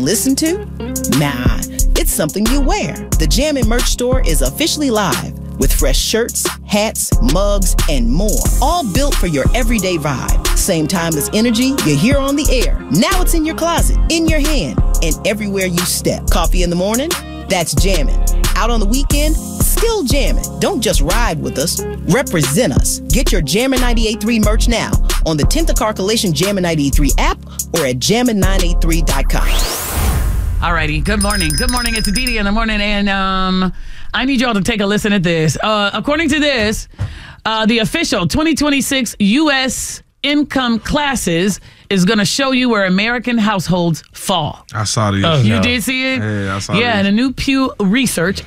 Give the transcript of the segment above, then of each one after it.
listen to? Nah, it's something you wear. The Jammin' merch store is officially live with fresh shirts, hats, mugs, and more. All built for your everyday vibe. Same timeless energy you hear on the air. Now it's in your closet, in your hand, and everywhere you step. Coffee in the morning? That's Jammin'. Out on the weekend? Still jammin'. Don't just ride with us, represent us. Get your Jammin' 98.3 merch now on the 10th of Calculation Jammin' 98.3 app or at jammin983.com. Alrighty, good morning. Good morning, it's Didi in the morning, and I need y'all to take a listen at this. According to this, the official 2026 U.S. income classes is going to show you where American households fall. I saw this. You did see it? Yeah, I saw Yeah, and a new Pew Research,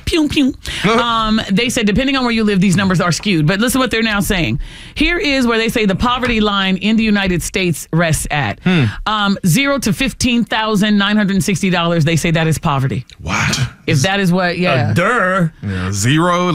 they said depending on where you live, these numbers are skewed. But listen to what they're now saying. Here is where they say the poverty line in the United States rests at. $0 to $15,960. They say that is poverty. What? If that is what, Yeah, zero,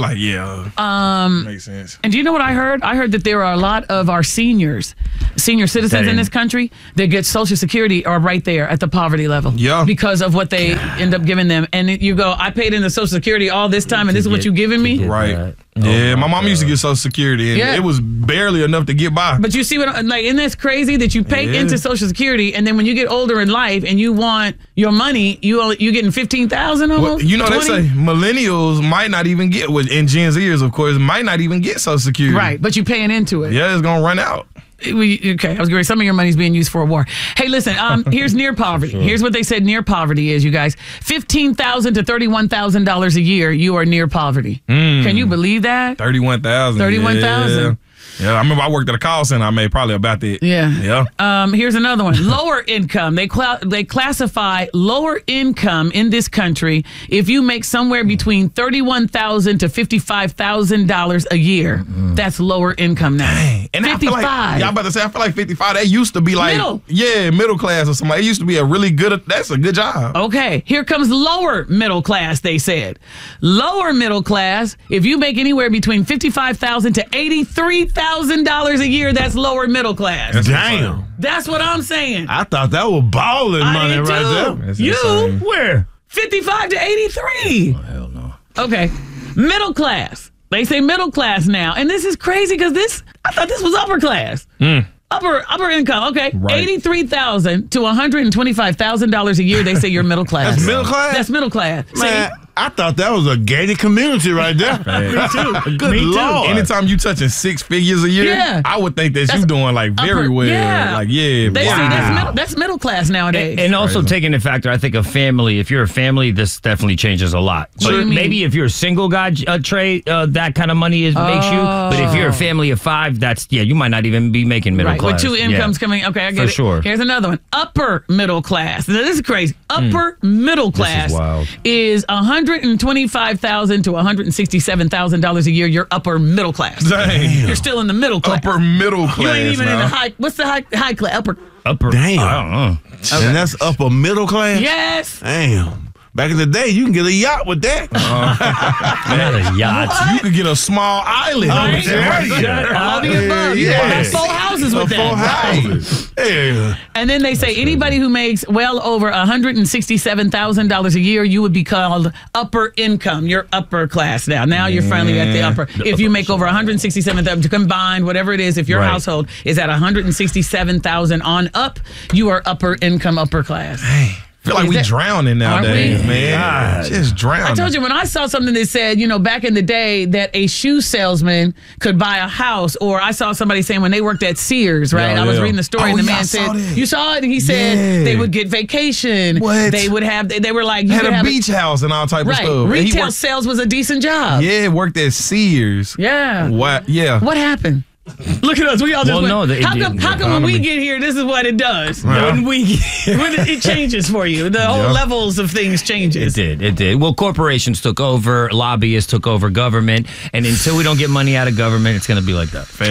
makes sense. And do you know what I heard? I heard that there are a lot of our senior citizens in this country that get Social Security are right there at the poverty level. Yeah. Because of what they end up giving them. And you go, I paid into Social Security all this time, and this is what you're giving me? Right. Yeah, my mom used to get Social Security, and it was barely enough to get by. But you see what, isn't that crazy that you pay into Social Security, and then when you get older in life and you want your money, you getting $15,000 almost? Well, you know, 20? They say millennials might not even get, and Gen Zers, of course, might not even get Social Security. Right, but you're paying into it. Yeah, it's going to run out. Okay, I was going to say some of your money's being used for a war. Hey, listen, here's near poverty. Sure. Here's what they said near poverty is, you guys. $15,000 to $31,000 a year, you are near poverty. Can you believe that? $31,000. $31,000. Yeah, I remember I worked at a call center. I made probably about that. Yeah. Here's another one. Lower income. They classify lower income in this country if you make somewhere between $31,000 to $55,000 a year. That's lower income now. Dang. And 55. I feel like 55, that used to be like, middle class or something. It used to be that's a good job. Okay, here comes lower middle class, they said. Lower middle class, if you make anywhere between $55,000 to $83,000 a year, that's lower middle class. Damn. That's what I'm saying. I thought that was balling money right there. That's you? insane. Where? 55 to 83. Oh, hell no. Okay. Middle class. They say middle class now. And this is crazy because I thought this was upper class. Upper income. Okay. Right. $83,000 to $125,000 a year. They say you're middle class. That's middle class? That's middle class. Man, I thought that was a gated community right there. Me too. Good Me too. Lord. Anytime you touching 6 figures a year, I would think that you doing very well. Yeah. See, that's middle class nowadays. And also taking into factor, I think, a family. If you're a family, this definitely changes a lot. What do you mean? Maybe if you're a single guy, Trey, that kind of money makes you. But if you're a family of 5, you might not even be making middle class. With 2 incomes coming. Okay, I get it. For sure. Here's another one. Upper middle class. Now, this is crazy. Upper middle class is $125,000 to $167,000 a year. You're upper middle class. Dang. You're still in the middle class. Upper middle class. You ain't even now. in the high. What's the high class? Upper. Damn. I don't know. Okay. And that's upper middle class? Yes. Damn. Back in the day, you can get a yacht with that. Not a yacht. You could get a small island. All the above. You can have 4 houses with that. 4 houses. Yeah. And then they say anybody who makes well over $167,000 a year, you would be called upper income. You're upper class now. Now you're finally at the upper. If you make over $167,000 combined, whatever it is, if your household is at $167,000 on up, you are upper income, upper class. Hey. I feel like we drowning nowadays, man. God. Just drowning. I told you when I saw something that said, back in the day that a shoe salesman could buy a house, or I saw somebody saying when they worked at Sears, right? I was reading the story and the man said, you saw it? And he said they would get vacation. What? They would have, they were like, you had could a have beach house and all type of stuff. Retail sales was a decent job. Yeah, worked at Sears. Yeah. What? Yeah. What happened? Look at us. We all just went. How come when we get here, this is what it does? Right. When it changes for you. The whole levels of things changes. It did. Well, corporations took over, lobbyists took over government, and until we don't get money out of government, it's going to be like that. Facts.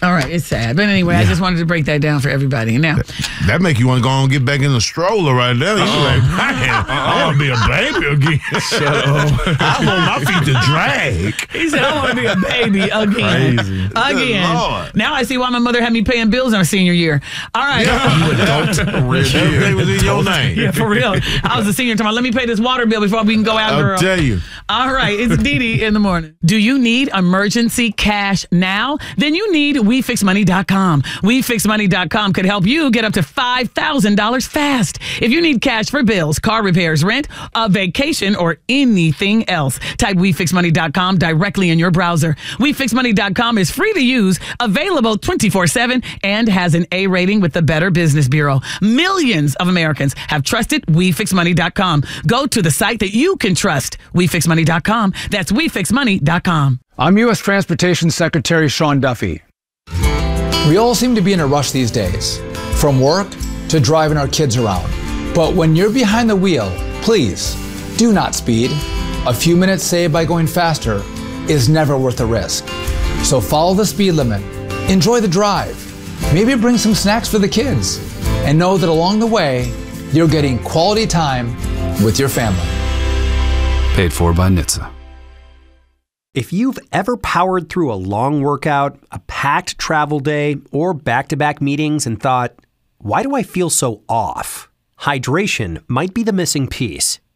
All right, it's sad. But anyway, I just wanted to break that down for everybody. Now, That make you want to go and get back in the stroller right there. You like, I want to be a baby again. I want my feet to drag. he said, I want to be a baby again. Crazy. Again. Lord. Now I see why my mother had me paying bills in her senior year. All right. Everything was in your name. Yeah, for real. I was a senior tomorrow. Let me pay this water bill before we can go out, girl. I'll tell you. All right, it's Dee Dee in the morning. Do you need emergency cash now? Then you need WeFixMoney.com. WeFixMoney.com could help you get up to $5,000 fast. If you need cash for bills, car repairs, rent, a vacation, or anything else, type WeFixMoney.com directly in your browser. WeFixMoney.com is free to use, available 24/7, and has an A rating with the Better Business Bureau. Millions of Americans have trusted WeFixMoney.com. Go to the site that you can trust. WeFixMoney.com. That's WeFixMoney.com. I'm U.S. Transportation Secretary Sean Duffy. We all seem to be in a rush these days, from work to driving our kids around. But when you're behind the wheel, please do not speed. A few minutes saved by going faster is never worth the risk. So follow the speed limit, enjoy the drive, maybe bring some snacks for the kids, and know that along the way, you're getting quality time with your family. Paid for by NHTSA. If you've ever powered through a long workout, a packed travel day, or back-to-back meetings and thought, why do I feel so off? Hydration might be the missing piece.